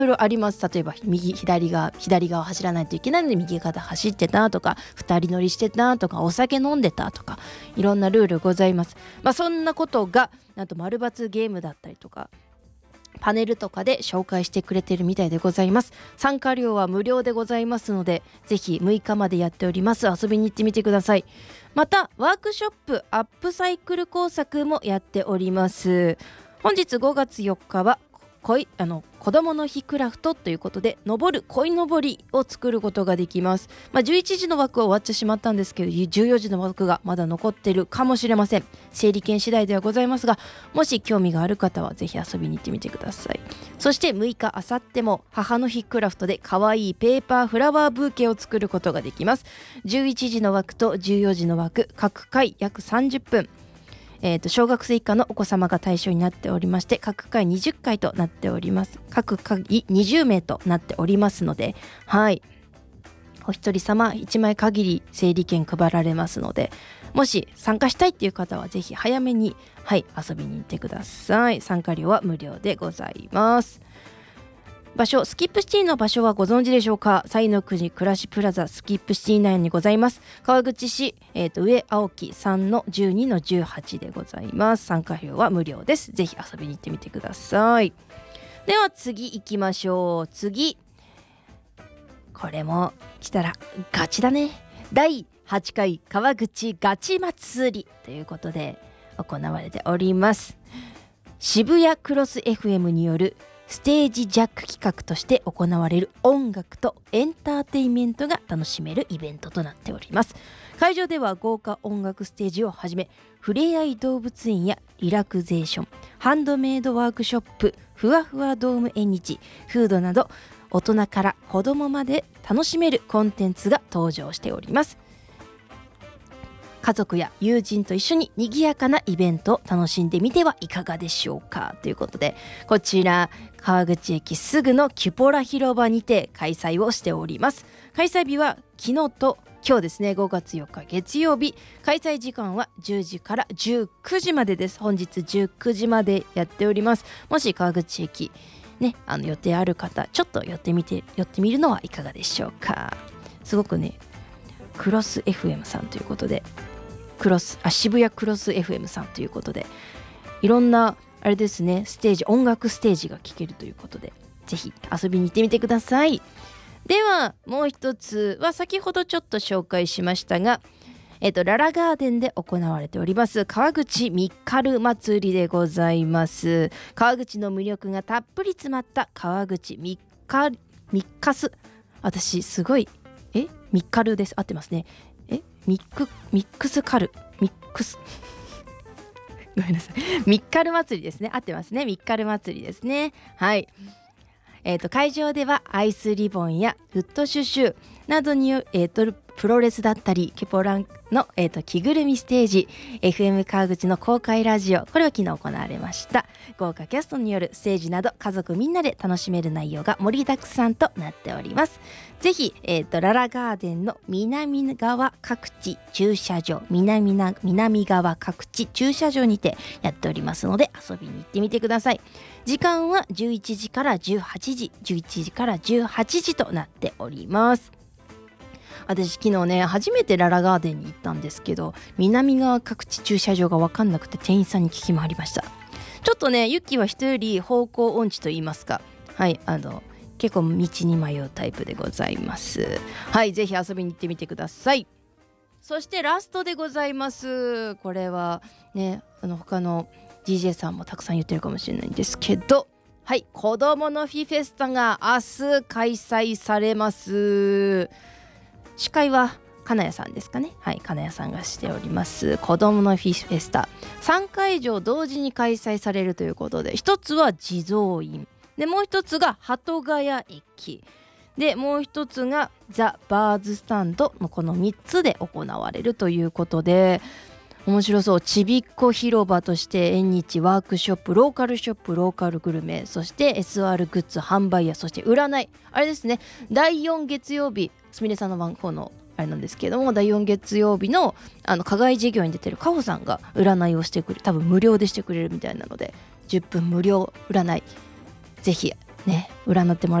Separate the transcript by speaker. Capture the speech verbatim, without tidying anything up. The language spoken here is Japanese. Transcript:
Speaker 1: いろいろあります。例えば右左側左側走らないといけないので右側走ってたとか、二人乗りしてたとか、お酒飲んでたとか、いろんなルールございます。まあそんなことがなんと丸×ゲームだったりとかパネルとかで紹介してくれているみたいでございます。参加料は無料でございますので、ぜひむいかまでやっております。遊びに行ってみてください。またワークショップアップサイクル工作もやっております。本日ごがつよっかは恋あの子どもの日クラフトということで、登る鯉のぼりを作ることができます。まあ、じゅういちじの枠は終わってしまったんですけど、じゅうよじの枠がまだ残っているかもしれません。整理券次第ではございますが、もし興味がある方はぜひ遊びに行ってみてください。そしてむいかあさっても母の日クラフトでかわいいペーパーフラワーブーケを作ることができます。じゅういちじの枠とじゅうよじの枠、各回約さんじゅっぷん、えー、と小学生以下のお子様が対象になっておりまして、各回にじゅっかいとなっております。各回にじゅうめいとなっておりますので、はいお一人様いちまい限り整理券配られますので、もし参加したいっていう方はぜひ早めに、はい、遊びに行ってください。参加料は無料でございます。場所、スキップシティの場所はご存知でしょうか。西の国暮らしプラザスキップシティ内にございます。川口市、えー、と上青木さんのじゅうにのじゅうはちでございます。参加料は無料です。ぜひ遊びに行ってみてください。では次行きましょう。次これも来たらガチだね。だいはちかい川口ガチ祭りということで行われております。渋谷クロス エフエム によるステージジャック企画として行われる音楽とエンターテインメントが楽しめるイベントとなっております。会場では豪華音楽ステージをはじめ、ふれあい動物園やリラクゼーション、ハンドメイドワークショップ、ふわふわドーム縁日、フードなど大人から子供まで楽しめるコンテンツが登場しております。家族や友人と一緒に賑やかなイベントを楽しんでみてはいかがでしょうかということで、こちら川口駅すぐのキュポラ広場にて開催をしております。開催日は昨日と今日ですね、ごがつよっか月曜日。開催時間はじゅうじからじゅうくじまでです。本日じゅうくじまでやっております。もし川口駅ね、あの予定ある方、ちょっと寄ってみて寄ってみるのはいかがでしょうか。すごくね、クロス エフエム さんということで、クロスあ渋谷クロス エフエム さんということで、いろんなあれですね、ステージ音楽ステージが聴けるということで、ぜひ遊びに行ってみてください。ではもう一つは先ほどちょっと紹介しましたが、えっとララガーデンで行われております川口ミッカル祭りでございます。川口の魅力がたっぷり詰まった川口ミッカルミッカス私すごいえミッカルです。合ってますね。えミックミックスカルミックスごめんなさい、ミッカル祭りですね。合ってますね。ミッカル祭りですね。はい。えー、と会場ではアイスリボンやフットシュシュなどによる、えー、とプロレスだったりケポランの、えー、と着ぐるみステージ、 エフエム 川口の公開ラジオ、これは昨日行われました。豪華キャストによるステージなど家族みんなで楽しめる内容が盛りだくさんとなっております。ぜひ、えー、とララガーデンの南側各地駐車場 南, な南側各地駐車場にてやっておりますので、遊びに行ってみてください。時間はじゅういちじからじゅうはちじ、じゅういちじからじゅうはちじとなっております。私昨日ね、初めてララガーデンに行ったんですけど、南側各地駐車場が分かんなくて店員さんに聞き回りました。ちょっとね、ユッキーは人より方向音痴と言いますか、はい、あの結構道に迷うタイプでございます。はい、ぜひ遊びに行ってみてください。そしてラストでございます。これはね、あの他の ディージェー さんもたくさん言ってるかもしれないんですけど、はい、子どもの日フェスタが明日開催されます。司会は金谷さんですかね。はい、金谷さんがしております子どもの日フェスタ、さんかいじょう同時に開催されるということで、一つは地蔵院で、もう一つが鳩ヶ谷駅で、もう一つがザ・バーズスタンドのこのみっつで行われるということで、面白そう。ちびっこ広場として縁日ワークショップ、ローカルショップ、ローカルグルメ、そして エスアール グッズ販売や、そして占い、あれですね、だいよん月曜日、すみれさんの番号のあれなんですけども、だいよん月曜日のあの課外授業に出てるカホさんが占いをしてくれる、多分無料でしてくれるみたいなので、じゅっぷん無料占い、ぜひね占ってもら